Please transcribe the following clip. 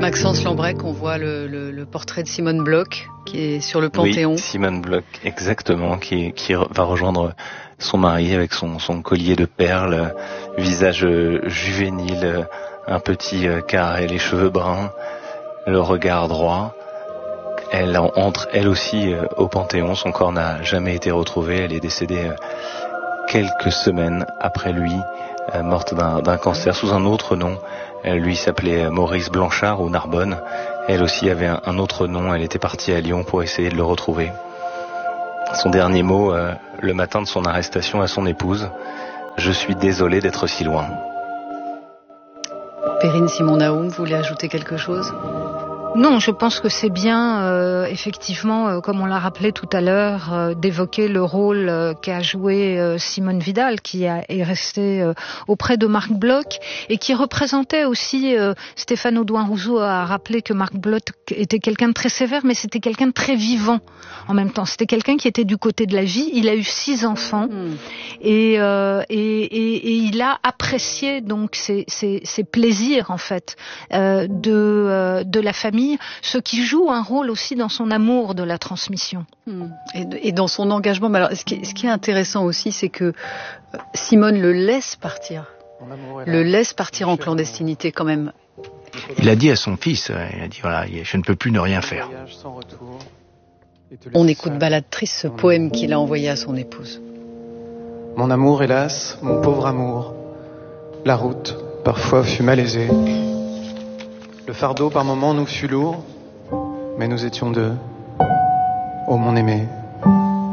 Maxence Lambrec, on voit le portrait de Simone Bloch qui est sur le Panthéon. Oui, Simone Bloch, exactement, qui va rejoindre son mari avec son collier de perles, visage juvénile, un petit carré, les cheveux bruns, le regard droit. Elle entre elle aussi au Panthéon, son corps n'a jamais été retrouvé, elle est décédée quelques semaines après lui, morte d'un cancer sous un autre nom. Lui s'appelait Maurice Blanchard ou Narbonne. Elle aussi avait un autre nom, elle était partie à Lyon pour essayer de le retrouver. Son dernier mot, le matin de son arrestation à son épouse: je suis désolé d'être si loin. Perrine Simon-Naoum, vous voulez ajouter quelque chose ? Non, je pense que c'est bien, effectivement, comme on l'a rappelé tout à l'heure, d'évoquer le rôle qu'a joué Simone Vidal, qui est restée auprès de Marc Bloch et qui représentait aussi, Stéphane Audouin-Rousseau a rappelé que Marc Bloch était quelqu'un de très sévère, mais c'était quelqu'un de très vivant en même temps. C'était quelqu'un qui était du côté de la vie. Il a eu 6 enfants et il a apprécié donc ces plaisirs en fait de la famille, ce qui joue un rôle aussi dans son amour de la transmission. Et dans son engagement. Mais alors, ce qui est intéressant aussi, c'est que Simone le laisse partir. Le laisse partir en clandestinité quand même. Il a dit à son fils, il a dit voilà, je ne peux plus ne rien faire. On écoute Ballade triste, ce poème qu'il a envoyé à son épouse. Mon amour, hélas, mon pauvre amour, la route parfois fut malaisée. Le fardeau par moments nous fut lourd, mais nous étions deux. Ô mon aimé,